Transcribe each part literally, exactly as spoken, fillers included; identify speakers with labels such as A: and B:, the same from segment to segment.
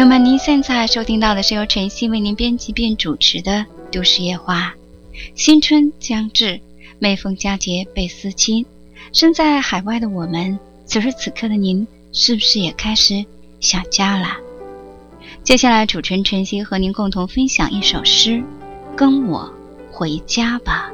A: 么您现在收听到的是由晨曦为您编辑并主持的都市夜话。新春将至，每逢佳节倍思亲，身在海外的我们，此时此刻的您是不是也开始想家了？接下来主持人晨曦和您共同分享一首诗，跟我回家吧。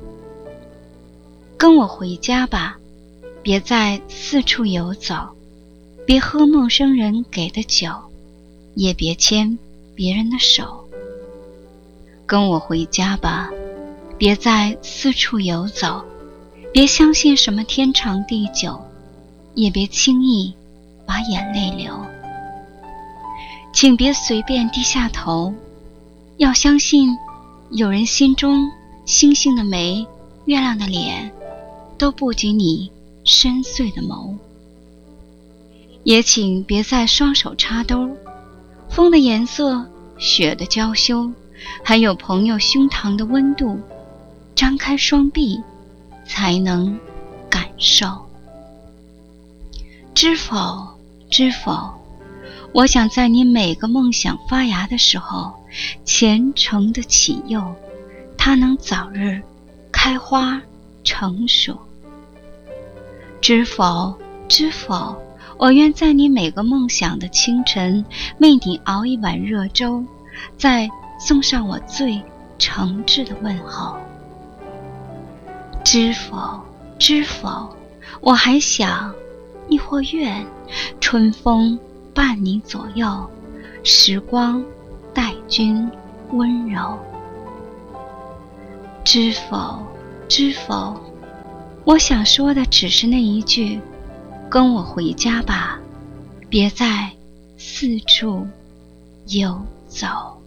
A: 跟我回家吧，别再四处游走，别喝陌生人给的酒，也别牵别人的手。跟我回家吧，别再四处游走，别相信什么天长地久，也别轻易把眼泪流。请别随便低下头，要相信有人心中星星的眉，月亮的脸，都不及你深邃的眸。也请别再双手插兜，风的颜色，雪的娇羞，还有朋友胸膛的温度，张开双臂才能感受。知否知否，我想在你每个梦想发芽的时候，虔诚的祈佑它能早日开花成熟。知否知否，我愿在你每个梦想的清晨，为你熬一碗热粥，再送上我最诚挚的问候。知否知否，我还想亦或愿春风伴你左右，时光待君温柔。知否知否，我想说的只是那一句，跟我回家吧，别再四处游走。